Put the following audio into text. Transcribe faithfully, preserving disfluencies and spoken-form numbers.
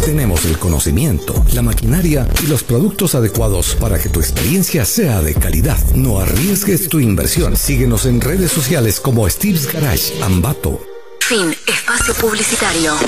Tenemos el conocimiento, la maquinaria y los productos adecuados para que tu experiencia sea de calidad. No arriesgues tu inversión. Síguenos en redes sociales como Steve's Garage Ambato. Fin. Espacio publicitario.